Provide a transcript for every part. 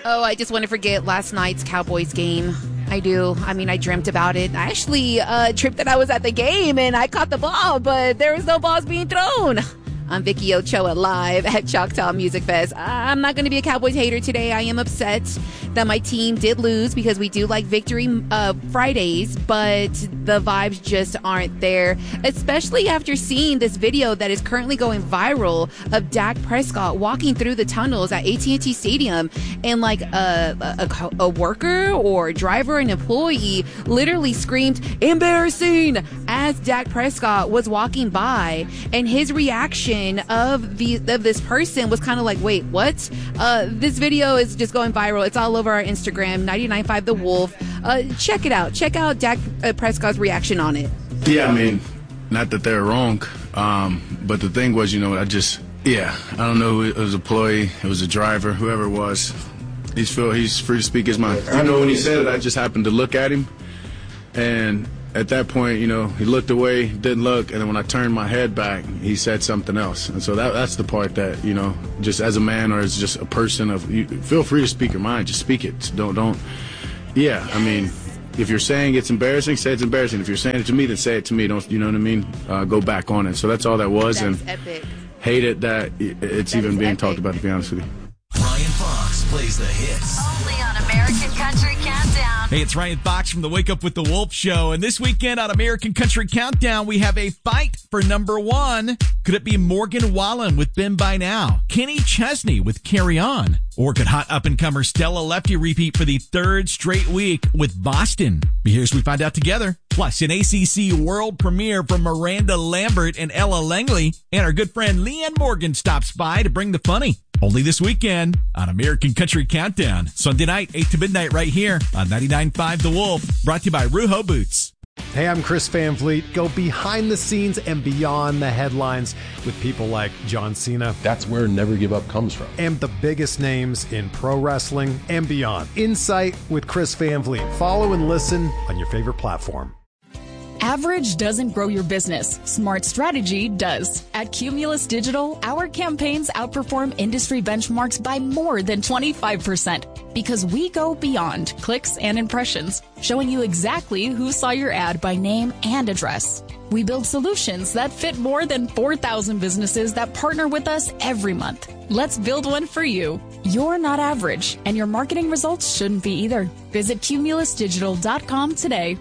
Oh, I just want to forget last night's Cowboys game. I do. I mean, I dreamt about it. I actually tripped that I was at the game and I caught the ball, but there was no balls being thrown. I'm Vicky Ochoa live at Choctaw Music Fest. I'm not going to be a Cowboys hater today. I am upset that my team did lose because we do like victory Fridays, but the vibes just aren't there, especially after seeing this video that is currently going viral of Dak Prescott walking through the tunnels at AT&T Stadium, and like a worker or driver, an employee literally screamed, "Embarrassing," as Dak Prescott was walking by, and his reaction of this person was kind of like, wait, what? This video is just going viral. It's all over our Instagram, 99.5 The Wolf. Check it out. Check out Dak Prescott's reaction on it. Yeah, I mean, not that they're wrong, but the thing was, I don't know who it was, an employee, it was a driver, whoever it was. He's free to speak his mind. I know when he said it, I just happened to look at him, and at that point, he looked away, didn't look, and then when I turned my head back, he said something else. And so that's the part that, just as a man or as just a person, feel free to speak your mind, just speak it. Don't. Yeah, I mean, if you're saying it's embarrassing, say it's embarrassing. If you're saying it to me, then say it to me. Don't, you know what I mean? Go back on it. So that's all that was. That's and epic. Hate it that it's even being talked about, to be honest with you. Ryan Fox plays the hits. Only on American Country Countdown. Hey, it's Ryan Fox from the Wake Up with the Wolf Show. And this weekend on American Country Countdown, we have a fight for number one. Could it be Morgan Wallen with Been By Now? Kenny Chesney with Carry On? Or could hot up-and-comer Stella Lefty repeat for the third straight week with Boston? Here's what we find out together. Plus, an ACC world premiere from Miranda Lambert and Ella Langley. And our good friend Leanne Morgan stops by to bring the funny. Only this weekend on American Country Countdown. Sunday night, 8 to midnight right here on 99.5 The Wolf. Brought to you by Ruho Boots. Hey, I'm Chris Van Vliet. Go behind the scenes and beyond the headlines with people like John Cena. That's where Never Give Up comes from. And the biggest names in pro wrestling and beyond. Insight with Chris Van Vliet. Follow and listen on your favorite platform. Average doesn't grow your business. Smart strategy does. At Cumulus Digital, our campaigns outperform industry benchmarks by more than 25% because we go beyond clicks and impressions, showing you exactly who saw your ad by name and address. We build solutions that fit more than 4,000 businesses that partner with us every month. Let's build one for you. You're not average, and your marketing results shouldn't be either. Visit cumulusdigital.com today.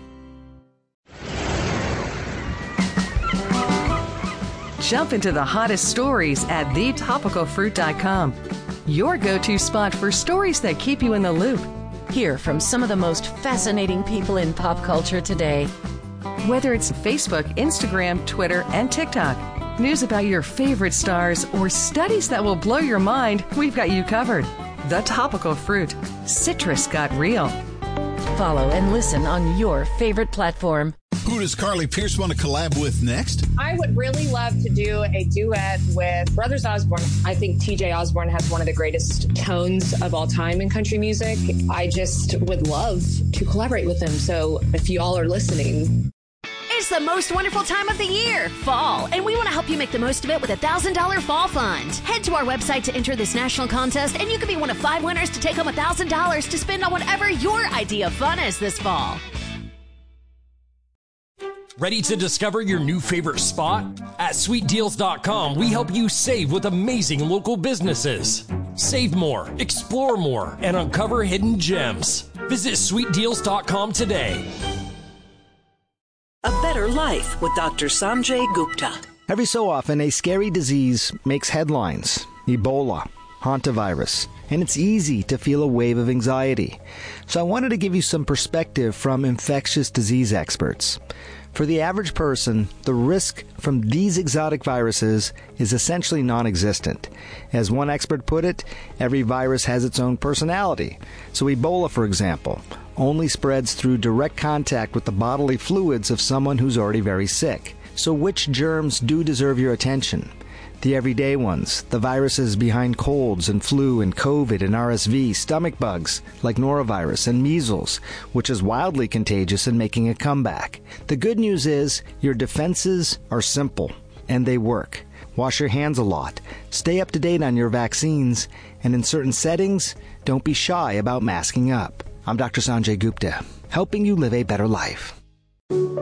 Jump into the hottest stories at thetopicalfruit.com. Your go-to spot for stories that keep you in the loop. Hear from some of the most fascinating people in pop culture today. Whether it's Facebook, Instagram, Twitter, and TikTok, news about your favorite stars, or studies that will blow your mind, we've got you covered. The Topical Fruit. Citrus got real. Follow and listen on your favorite platform. Who does Carly Pearce want to collab with next? I would really love to do a duet with Brothers Osborne. I think TJ Osborne has one of the greatest tones of all time in country music. I just would love to collaborate with him. So if you all are listening. It's the most wonderful time of the year, fall, and we want to help you make the most of it with a $1,000 fall fund. Head to our website to enter this national contest, and you could be one of 5 winners to take home $1,000 to spend on whatever your idea of fun is this fall. Ready to discover your new favorite spot? At sweetdeals.com, we help you save with amazing local businesses. Save more, explore more, and uncover hidden gems. Visit sweetdeals.com today. A Better Life with Dr. Sanjay Gupta. Every so often, a scary disease makes headlines. Ebola, hantavirus, and it's easy to feel a wave of anxiety. So I wanted to give you some perspective from infectious disease experts. For the average person, the risk from these exotic viruses is essentially non-existent. As one expert put it, every virus has its own personality. So Ebola, for example, only spreads through direct contact with the bodily fluids of someone who's already very sick. So which germs do deserve your attention? The everyday ones, the viruses behind colds and flu and COVID and RSV, stomach bugs like norovirus and measles, which is wildly contagious and making a comeback. The good news is your defenses are simple and they work. Wash your hands a lot. Stay up to date on your vaccines. And in certain settings, don't be shy about masking up. I'm Dr. Sanjay Gupta, helping you live a better life.